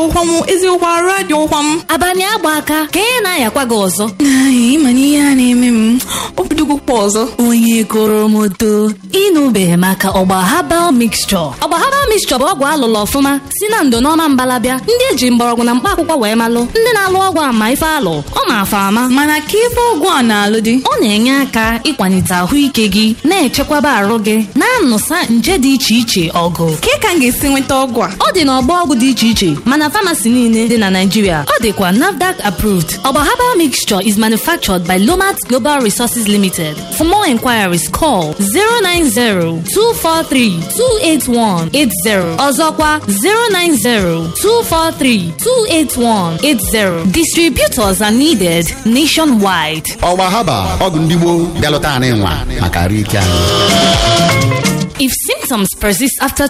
Ụkwa m eziokwu arụ adị ụkwa m. Abalị agba aka ka ị na-ayakwa gị ọzọ. Ịma na ihe a na-eme m obidogokwa ọzọ. Onye koro moto ịnụbeghị maka ọgba herbal mixture. Ọgba herbal mixture bụ ọgwụ alụlụ ọfụma si na ndo n'ọma mbalabịa ndị eji mgbọrọgwụ na mkpa akwụkwọ wee malụ ndị na-alụ ọgwụ ama ife alụ ọ ma-afa ama. Mana ka ife ọgwụ a na-alụ dị, ọ na-enye aka ịkwalite ahụike gị na-echekwaba arụ gị na-anụsa nje dị iche iche ọgụ. ka ka m ga-esi nweta ọgwụ a? Ọ dị n'ọgbọ ọgwụ dị iche iche mana famasi niile dị na Nigeria. Ọ dịkwa NAFDAC approved. Ọgba herbal mixture is manufactured by Lomat Global Resources Limited. For more inquiries, call 090-243-28180. Ọzọkwa 090-243-28180. Distributors are needed nationwide. Ọgba Herbal ọgwụ ndị gboo bịalụta anyị nwa maka arụ ike anyị. If symptoms persist after